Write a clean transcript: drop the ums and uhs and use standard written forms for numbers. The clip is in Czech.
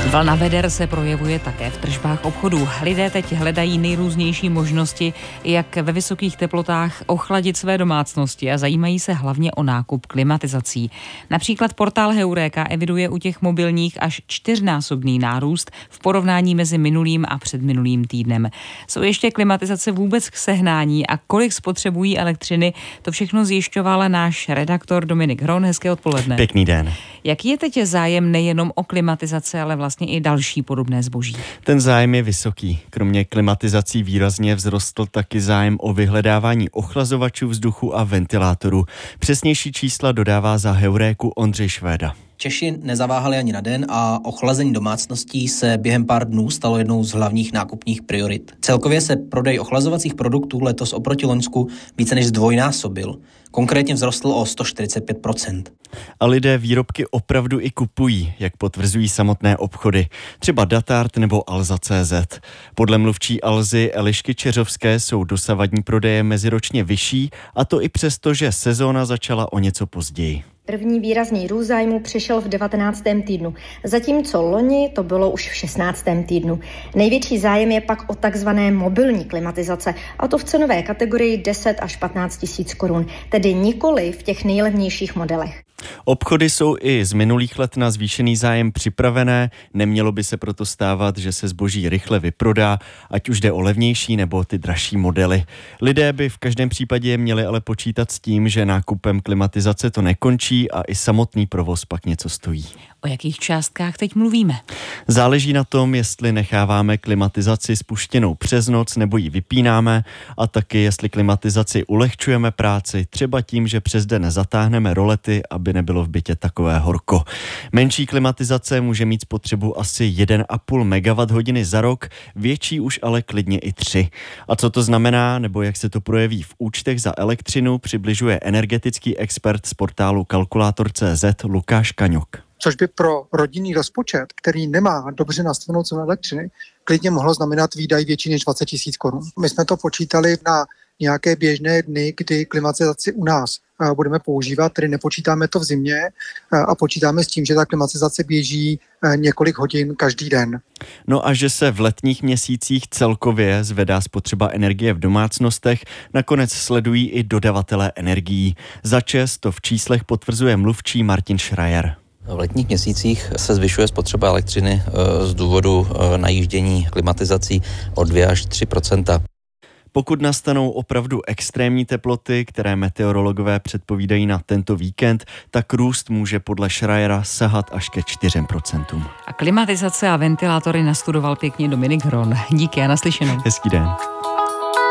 Vlna veder se projevuje také v tržbách obchodů. Lidé teď hledají nejrůznější možnosti, jak ve vysokých teplotách ochladit své domácnosti a zajímají se hlavně o nákup klimatizací. Například portál Heureka eviduje u těch mobilních až 4násobný nárůst v porovnání mezi minulým a předminulým týdnem. Jsou ještě klimatizace vůbec k sehnání a kolik spotřebují elektřiny? To všechno zjišťoval náš redaktor Dominik Hron. Hezké odpoledne. Pěkný den. Jaký je teď zájem nejenom o klimatizace, ale vlastně i další podobné zboží? Ten zájem je vysoký. Kromě klimatizací výrazně vzrostl taky zájem o vyhledávání ochlazovačů vzduchu a ventilátorů. Přesnější čísla dodává za Heuréku Ondřej Švéda. Češi nezaváhali ani na den a ochlazení domácností se během pár dnů stalo jednou z hlavních nákupních priorit. Celkově se prodej ochlazovacích produktů letos oproti loňsku více než zdvojnásobil. Konkrétně vzrostl o 145%. A lidé výrobky opravdu i kupují, jak potvrzují samotné obchody. Třeba Datart nebo Alza.cz. Podle mluvčí Alzy Elišky Čeřovské jsou dosavadní prodeje meziročně vyšší, a to i přesto, že sezóna začala o něco později. První výrazný růst zájmu přišel v 19. týdnu, zatímco loni to bylo už v 16. týdnu. Největší zájem je pak o takzvané mobilní klimatizace, a to v cenové kategorii 10 až 15 tisíc korun, tedy nikoli v těch nejlevnějších modelech. Obchody jsou i z minulých let na zvýšený zájem připravené, nemělo by se proto stávat, že se zboží rychle vyprodá, ať už jde o levnější nebo ty dražší modely. Lidé by v každém případě měli ale počítat s tím, že nákupem klimatizace to nekončí a i samotný provoz pak něco stojí. O jakých částkách teď mluvíme? Záleží na tom, jestli necháváme klimatizaci spuštěnou přes noc nebo ji vypínáme, a taky jestli klimatizaci ulehčujeme práci, třeba tím, že přes den zatáhneme rolety, aby nebylo v bytě takové horko. Menší klimatizace může mít spotřebu asi 1,5 MWh za rok, větší už ale klidně i 3. A co to znamená, nebo jak se to projeví v účtech za elektřinu, přibližuje energetický expert z portálu Kalkulátor.cz Lukáš Kaňok. Což by pro rodinný rozpočet, který nemá dobře nastavenou cenu elektřiny, klidně mohlo znamenat výdaj větší než 20 000 korun. My jsme to počítali na nějaké běžné dny, kdy klimatizaci u nás budeme používat, tedy nepočítáme to v zimě a počítáme s tím, že ta klimatizace běží několik hodin každý den. No a že se v letních měsících celkově zvedá spotřeba energie v domácnostech, nakonec sledují i dodavatelé energií. Za ČEZ to v číslech potvrzuje mluvčí Martin Schreier. V letních měsících se zvyšuje spotřeba elektřiny z důvodu najíždění klimatizací o 2 až 3%. Pokud nastanou opravdu extrémní teploty, které meteorologové předpovídají na tento víkend, tak růst může podle Schreiera sahat až ke 4%. A klimatizace a ventilátory nastudoval pěkně Dominik Hron. Díky a naslyšenou. Hezký den.